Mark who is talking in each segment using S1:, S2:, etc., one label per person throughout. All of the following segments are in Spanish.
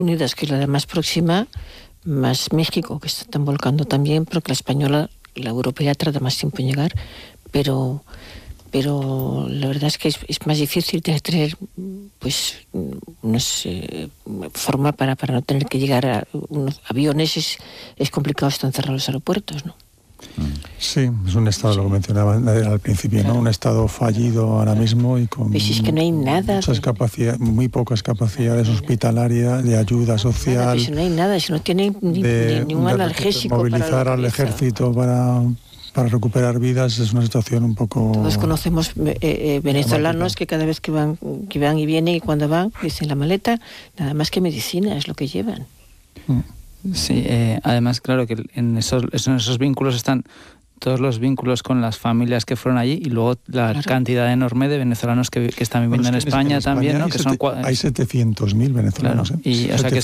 S1: Unidas, que es la más próxima, más México, que se están volcando también, porque la española, la europea tarda más tiempo en llegar, pero la verdad es que es más difícil tener pues forma para no tener que llegar a unos aviones. Es complicado, están cerrados los aeropuertos, ¿no?
S2: Sí, es un estado, lo que mencionaba al principio, claro, ¿no? Un estado fallido ahora mismo y con
S1: pues es que no hay nada
S2: muy pocas capacidades hospitalarias, de ayuda social.
S1: Pues no hay nada, si no tienen ningún analgésico.
S2: Movilizar al ejército para recuperar vidas es una situación un poco...
S1: Todos conocemos venezolanos que cada vez que van y vienen, y cuando van, dicen la maleta, nada más que medicina es lo que llevan.
S3: Sí, además, claro, que en esos vínculos están todos los vínculos con las familias que fueron allí y luego la cantidad enorme de venezolanos que están viviendo en España también, ¿no?
S2: Hay 700.000 venezolanos.
S3: Claro, y o sea que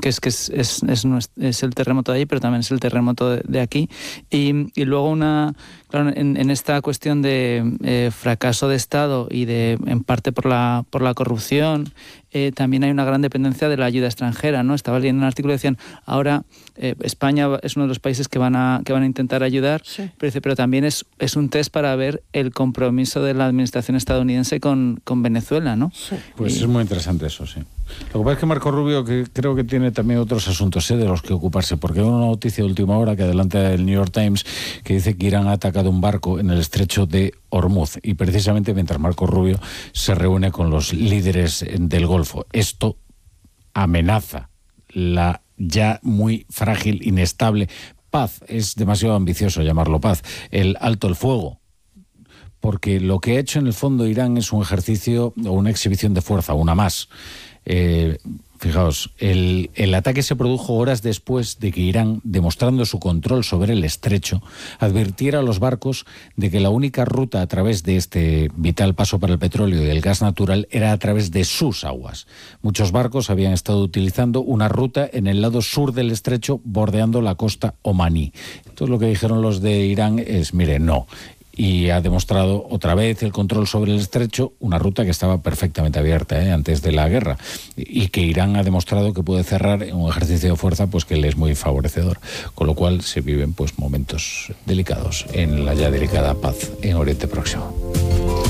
S3: es el terremoto de allí, pero también es el terremoto de aquí. Y luego claro, en esta cuestión de fracaso de Estado y en parte por la corrupción, también hay una gran dependencia de la ayuda extranjera, ¿no? Estaba leyendo un artículo y decían, ahora España es uno de los países que van a intentar ayudar, sí, pero también es un test para ver el compromiso de la administración estadounidense con Venezuela, ¿no?
S4: Sí. Pues es muy interesante eso, sí. Lo que pasa es que Marco Rubio creo que tiene también otros asuntos de los que ocuparse, porque hay una noticia de última hora que adelanta el New York Times que dice que Irán ha atacado un barco en el estrecho de Hormuz, y precisamente mientras Marco Rubio se reúne con los líderes del Golfo. Esto amenaza la ya muy frágil, inestable paz. Es demasiado ambicioso llamarlo paz. El alto el fuego. Porque lo que ha hecho en el fondo Irán es un ejercicio o una exhibición de fuerza, una más. Fijaos, el ataque se produjo horas después de que Irán, demostrando su control sobre el estrecho, advirtiera a los barcos de que la única ruta a través de este vital paso para el petróleo y el gas natural era a través de sus aguas. Muchos barcos habían estado utilizando una ruta en el lado sur del estrecho, bordeando la costa omaní. Entonces lo que dijeron los de Irán es, mire, no. Y ha demostrado otra vez el control sobre el estrecho, una ruta que estaba perfectamente abierta antes de la guerra, y que Irán ha demostrado que puede cerrar en un ejercicio de fuerza pues que le es muy favorecedor, con lo cual se viven pues momentos delicados en la ya delicada paz en Oriente Próximo.